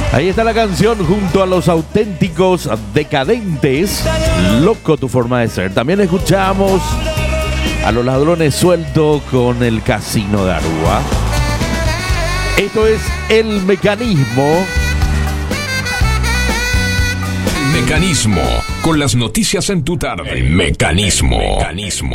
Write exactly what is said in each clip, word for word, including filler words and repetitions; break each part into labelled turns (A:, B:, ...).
A: Ahí está la canción junto a Los Auténticos Decadentes, Loco tu forma de ser. También escuchamos a Los Ladrones Sueltos con El Casino de Aruba. Esto es El Mecanismo.
B: El Mecanismo, con las noticias en tu tarde. El Mecanismo. Mecanismo.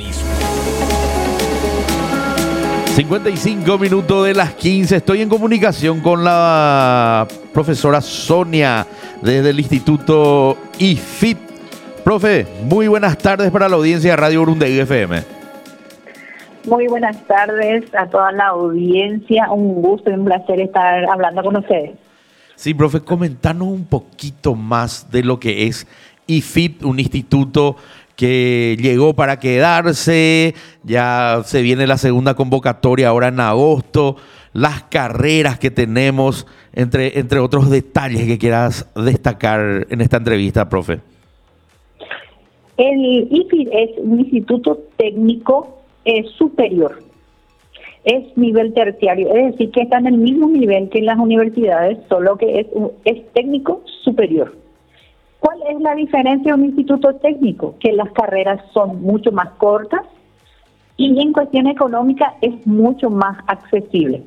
A: cincuenta y cinco minutos de las quince. Estoy en comunicación con la profesora Sonia desde el Instituto I F I T. Profe, muy buenas tardes para la audiencia de Radio Urundegui F M.
C: Muy buenas tardes a toda la audiencia. Un gusto y un placer estar hablando con ustedes.
A: Sí, profe, comentanos un poquito más de lo que es I F I T, un instituto que llegó para quedarse. Ya se viene la segunda convocatoria ahora en agosto, las carreras que tenemos, entre, entre otros detalles que quieras destacar en esta entrevista, profe.
C: El I F I T es un instituto técnico eh, superior, es nivel terciario, es decir, que está en el mismo nivel que las universidades, solo que es, es técnico superior. ¿Cuál es la diferencia de un instituto técnico? Que las carreras son mucho más cortas y en cuestión económica es mucho más accesible.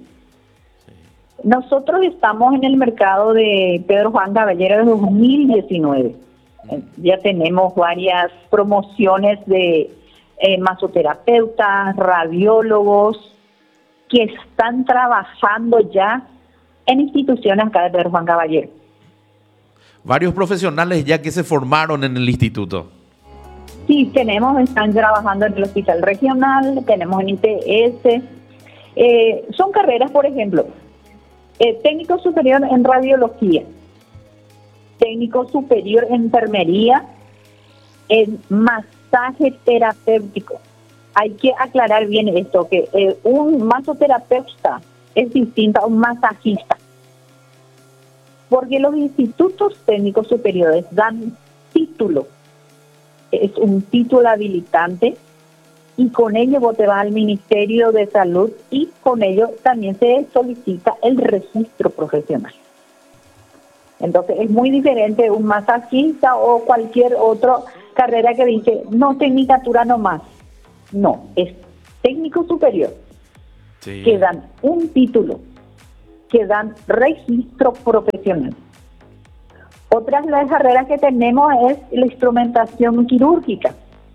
C: Nosotros estamos en el mercado de Pedro Juan Caballero de dos mil diecinueve. Ya tenemos varias promociones de eh, masoterapeutas, radiólogos, que están trabajando ya en instituciones acá de Pedro Juan Caballero.
A: Varios profesionales ya que se formaron en el instituto.
C: Sí, tenemos, están trabajando en el hospital regional, tenemos en I T S. Eh, son carreras, por ejemplo, eh, técnico superior en radiología, técnico superior en enfermería, en masaje terapéutico. Hay que aclarar bien esto, que eh, un masoterapeuta es distinto a un masajista. Porque los institutos técnicos superiores dan título, es un título habilitante, y con ello vos te vas al Ministerio de Salud y con ello también se solicita el registro profesional. Entonces es muy diferente un masajista o cualquier otra carrera que dice, no, tecnicatura nomás. No, es técnico superior, sí, que dan un título, que dan registro profesional. Otra de las carreras que tenemos es la instrumentación quirúrgica.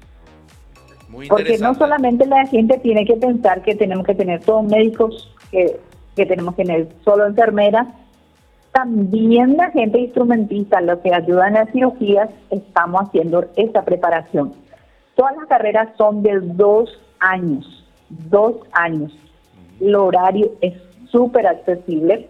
C: Muy porque no solamente la gente tiene que pensar que tenemos que tener todos médicos, que, que tenemos que tener solo enfermeras, también la gente instrumentista, los que ayudan en las cirugías, estamos haciendo esta preparación. Todas las carreras son de dos años, dos años. El horario es súper accesible.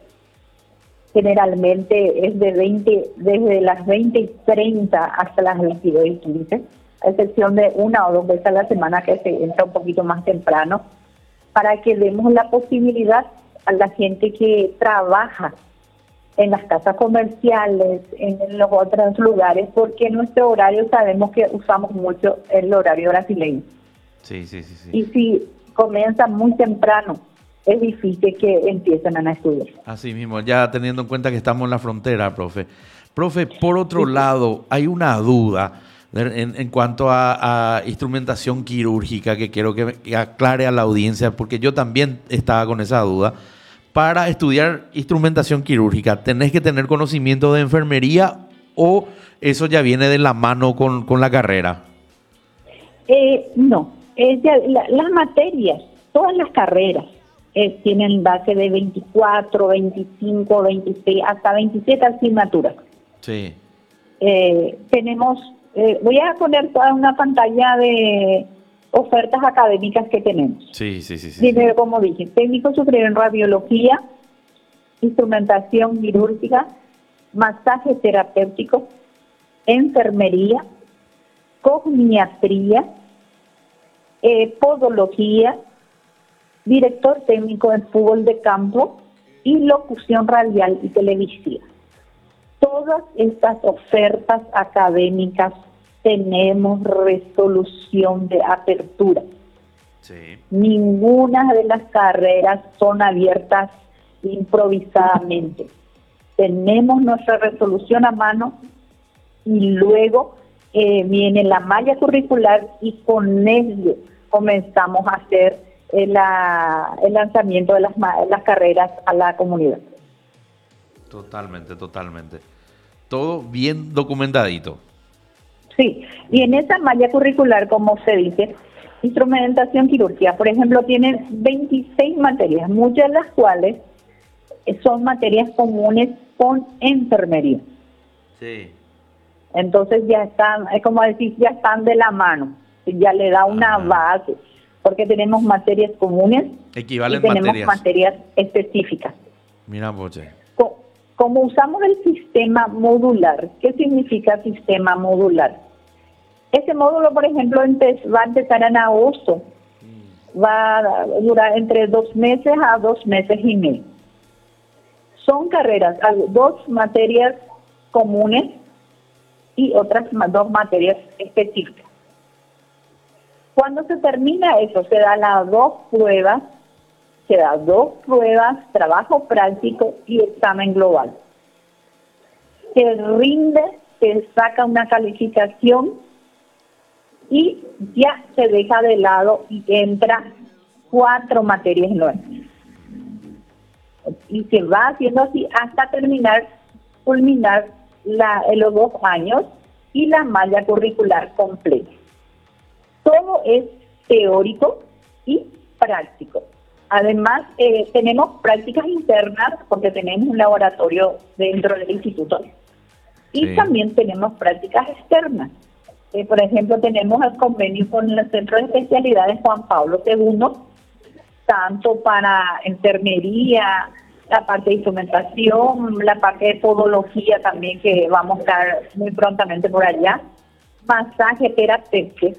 C: Generalmente es de veinte, desde las veinte y treinta hasta las veintidós y quince, a excepción de una o dos veces a la semana que se entra un poquito más temprano, para que demos la posibilidad a la gente que trabaja en las casas comerciales, en los otros lugares, porque en nuestro horario sabemos que usamos mucho el horario brasileño.
A: Sí, sí, sí, sí.
C: Y si comienza muy temprano, es difícil que empiecen a estudiar.
A: Así mismo, ya teniendo en cuenta que estamos en la frontera, profe. Profe, por otro sí. lado, hay una duda en, en cuanto a, a instrumentación quirúrgica que quiero que, que aclare a la audiencia, porque yo también estaba con esa duda. Para estudiar instrumentación quirúrgica, ¿tenés que tener conocimiento de enfermería o eso ya viene de la mano con, con la carrera?
C: Eh, no, es ya, la, las materias, todas las carreras eh, tienen base de veinticuatro, veinticinco, veintiséis, hasta veintisiete asignaturas.
A: Sí.
C: Eh, tenemos, eh, voy a poner toda una pantalla de ofertas académicas que tenemos.
A: Sí, sí, sí. sí
C: Primero,
A: sí.
C: como dije, técnico superior en radiología, instrumentación quirúrgica, masaje terapéutico, enfermería, cogniatría, eh, podología, director técnico en fútbol de campo y locución radial y televisiva. Todas estas ofertas académicas tenemos resolución de apertura.
A: Sí.
C: Ninguna de las carreras son abiertas improvisadamente. tenemos nuestra resolución a mano y luego eh, viene la malla curricular y con ello comenzamos a hacer eh, la, el lanzamiento de las, las carreras a la comunidad.
A: Totalmente, totalmente. Todo bien documentadito.
C: Sí, y en esa malla curricular, como se dice, instrumentación quirúrgica, por ejemplo, tiene veintiséis materias, muchas de las cuales son materias comunes con enfermería.
A: Sí.
C: Entonces ya están, es como decir, ya están de la mano, ya le da una
A: Ajá.
C: base, porque tenemos materias comunes
A: Equivalen
C: y tenemos
A: materias.
C: materias específicas.
A: Mira, Boche.
C: Co- Como usamos el sistema modular, ¿qué significa sistema modular? Ese módulo, por ejemplo, empe- va a empezar en agosto, va a durar entre dos meses a dos meses y medio. Son carreras, al- dos materias comunes y otras ma- dos materias específicas. Cuando se termina eso, se dan las dos pruebas, se dan dos pruebas, trabajo práctico y examen global. Se rinde, se saca una calificación y ya se deja de lado y entra cuatro materias nuevas. Y se va haciendo así hasta terminar, culminar la, los dos años y la malla curricular completa. Todo es teórico y práctico. Además, eh, tenemos prácticas internas porque tenemos un laboratorio dentro del instituto. Y
A: Sí.
C: también tenemos prácticas externas. Eh, por ejemplo, tenemos el convenio con el Centro de Especialidades Juan Pablo segundo, tanto para enfermería, la parte de instrumentación, la parte de podología también, que vamos a estar muy prontamente por allá, masaje terapéutico.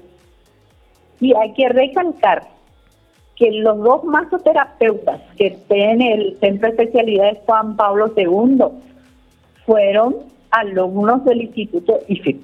C: Y hay que recalcar que los dos masoterapeutas que tiene el Centro de Especialidades Juan Pablo segundo fueron alumnos del Instituto I F I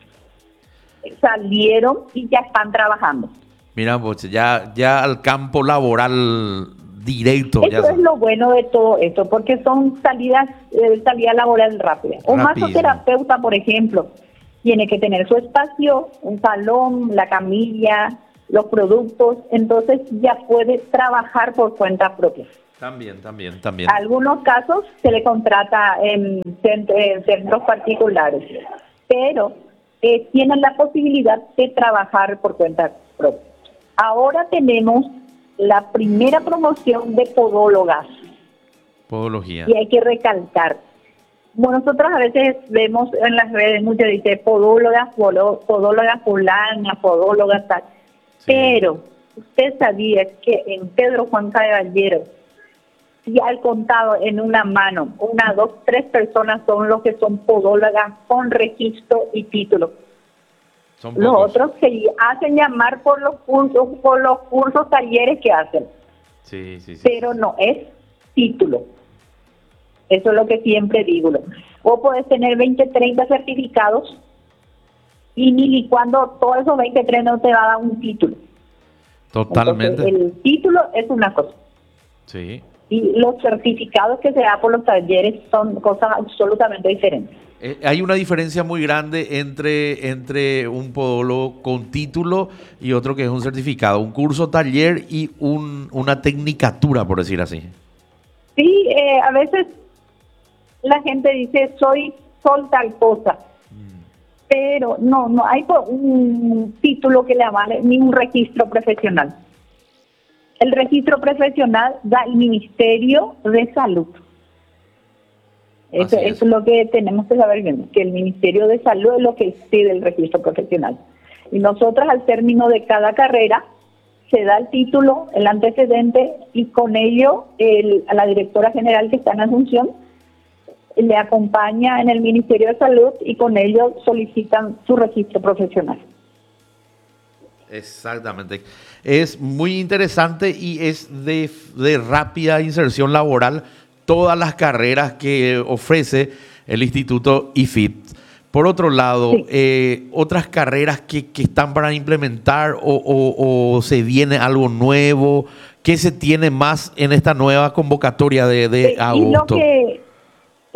C: T. Salieron y ya están trabajando.
A: Mira, Boche, ya, ya al campo laboral directo.
C: Eso
A: Ya
C: es
A: sabes.
C: lo bueno de todo esto, porque son salidas, eh, salida laboral rápida. Un
A: Rapidísimo.
C: masoterapeuta, por ejemplo, tiene que tener su espacio, un salón, la camilla, los productos, entonces ya puede trabajar por cuenta propia.
A: También, también, también.
C: Algunos casos se le contrata en, cent- en centros particulares, pero eh, tienen la posibilidad de trabajar por cuenta propia. Ahora tenemos la primera promoción de podólogas
A: Podología.
C: y hay que recalcar. Bueno, nosotros a veces vemos en las redes mucho dice podóloga, polo- podóloga fulana, podóloga tal,
A: Sí.
C: pero usted sabía que en Pedro Juan Caballero, y al contado en una mano, una, dos, tres personas son los que son podólogas con registro y título.
A: Son
C: Los
A: pocos.
C: otros se hacen llamar por los cursos, por los cursos, talleres que hacen,
A: Sí, sí, sí.
C: pero no es título. Eso es lo que siempre digo. Vos podés tener veinte, treinta certificados y ni ni cuando todos esos veinte, treinta no te va a dar un título.
A: Totalmente.
C: Entonces, el título es una cosa.
A: Sí.
C: Y los certificados que se da por los talleres son cosas absolutamente diferentes.
A: Eh, hay una diferencia muy grande entre, entre un podólogo con título y otro que es un certificado, un curso taller y un, una tecnicatura, por decir así.
C: Sí, eh, a veces la gente dice, soy, soy tal cosa, pero no, no hay po- un título que le avale ni un registro profesional. El registro profesional da el Ministerio de Salud. Eso
A: Así
C: es.
A: es.
C: es lo que tenemos que saber bien, que el Ministerio de Salud es lo que pide el registro profesional. Y nosotros al término de cada carrera se da el título, el antecedente, y con ello el, a la directora general que está en Asunción le acompaña en el Ministerio de Salud y con ello solicitan su registro profesional.
A: Exactamente. Es muy interesante y es de, de rápida inserción laboral todas las carreras que ofrece el Instituto I F I T. Por otro lado,
C: Sí.
A: eh, otras carreras que, que están para implementar o, o- o se viene algo nuevo, ¿qué se tiene más en esta nueva convocatoria de, de
C: Eh, y lo
A: agosto?
C: que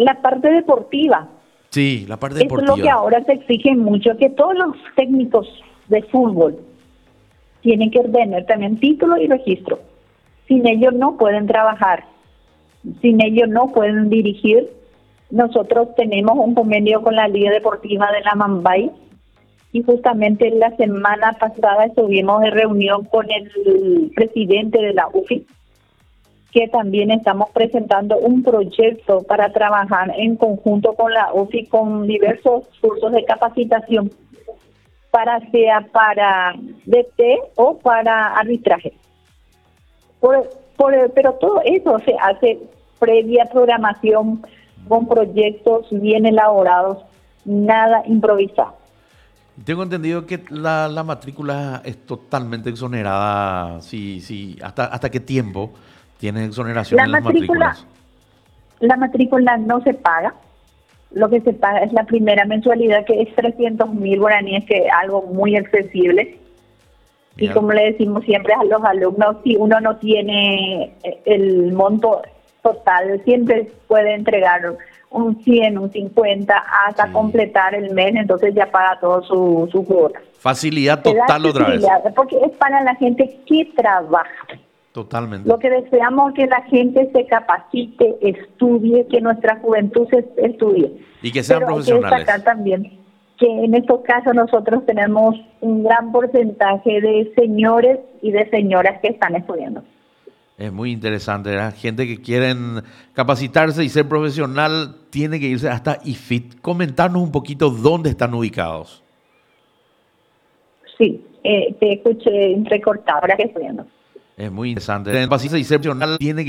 C: la parte deportiva.
A: Sí, la parte
C: Eso
A: deportiva.
C: es lo que ahora se exige mucho, que todos los técnicos de fútbol tienen que tener también título y registro. Sin ellos no pueden trabajar, sin ellos no pueden dirigir. Nosotros tenemos un convenio con la Liga Deportiva de la Mambay y justamente la semana pasada estuvimos en reunión con el presidente de la U F I, que también estamos presentando un proyecto para trabajar en conjunto con la U F I con diversos cursos de capacitación, para sea para D T o para arbitraje. Por, por, pero todo eso se hace previa programación con proyectos bien elaborados, nada improvisado.
A: Tengo entendido que la, la matrícula es totalmente exonerada. Sí, sí. ¿Hasta, hasta qué tiempo tiene exoneración
C: La
A: en las
C: matrícula,
A: matrículas?
C: la matrícula no se paga. Lo que se paga es la primera mensualidad, que es trescientos mil guaraníes, que es algo muy accesible.
A: Bien.
C: Y como le decimos siempre a los alumnos, si uno no tiene el monto total, siempre puede entregar un cien, un cincuenta hasta
A: Sí.
C: completar el mes, entonces ya paga todo su, su cuota.
A: Facilidad
C: Te da
A: total otra vez.
C: accesibilidad, porque es para la gente que trabaja.
A: Totalmente.
C: Lo que deseamos es que la gente se capacite, estudie, que nuestra juventud se estudie.
A: Y que sean
C: Pero
A: profesionales.
C: hay que destacar también que en estos casos nosotros tenemos un gran porcentaje de señores y de señoras que están estudiando.
A: Es muy interesante. La gente que quieren capacitarse y ser profesional tiene que irse hasta I F I T. Comentarnos un poquito dónde están ubicados.
C: Sí, eh, te escuché recortado, ahora que estudiando.
A: Es muy interesante. Capacitarse y ser profesional tiene que